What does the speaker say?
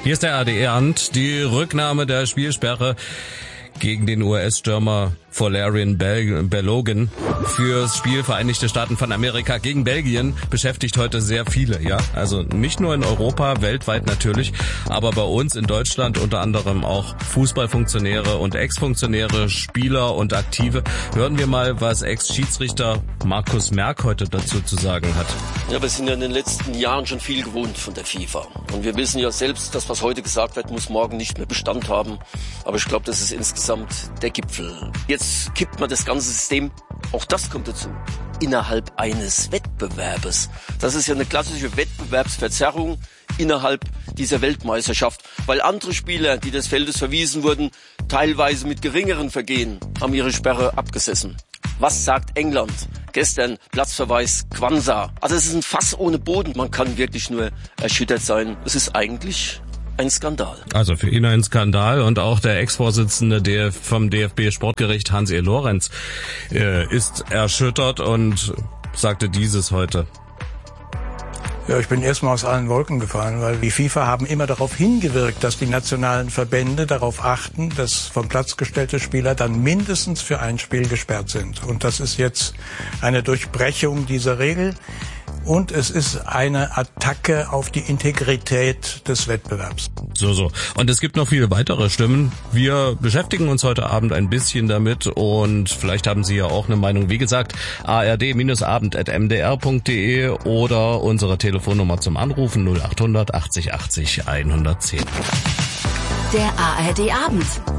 Hier ist der ARD-Abend. Die Rücknahme der Spielsperre gegen den US-Stürmer Folarin Balogun fürs Spiel Vereinigte Staaten von Amerika gegen Belgien beschäftigt heute sehr viele, ja. Also nicht nur in Europa, weltweit natürlich, aber bei uns in Deutschland unter anderem auch Fußballfunktionäre und Ex-Funktionäre, Spieler und Aktive. Hören wir mal, was Ex-Schiedsrichter Markus Merck heute dazu zu sagen hat. Ja, wir sind ja in den letzten Jahren schon viel gewohnt von der FIFA. Und wir wissen ja selbst, dass was heute gesagt wird, muss morgen nicht mehr Bestand haben. Aber ich glaube, das ist insgesamt der Gipfel. Jetzt kippt man das ganze System, auch das kommt dazu, innerhalb eines Wettbewerbes. Das ist ja eine klassische Wettbewerbsverzerrung innerhalb dieser Weltmeisterschaft, weil andere Spieler, die des Feldes verwiesen wurden, teilweise mit geringeren Vergehen haben ihre Sperre abgesessen. Was sagt England? Gestern Platzverweis Quansah. Also es ist ein Fass ohne Boden. Man kann wirklich nur erschüttert sein. Es ist eigentlich ein Skandal. Also für ihn ein Skandal, und auch der Ex-Vorsitzende vom DFB-Sportgericht Hans-E. Lorenz ist erschüttert und sagte dieses heute. Ja, ich bin erstmal aus allen Wolken gefallen, weil die FIFA haben immer darauf hingewirkt, dass die nationalen Verbände darauf achten, dass vom Platz gestellte Spieler dann mindestens für ein Spiel gesperrt sind. Und das ist jetzt eine Durchbrechung dieser Regel. Und es ist eine Attacke auf die Integrität des Wettbewerbs. So. Und es gibt noch viele weitere Stimmen. Wir beschäftigen uns heute Abend ein bisschen damit und vielleicht haben Sie ja auch eine Meinung. Wie gesagt, ard-abend@mdr.de oder unsere Telefonnummer zum Anrufen 0800 80 80 110. Der ARD-Abend.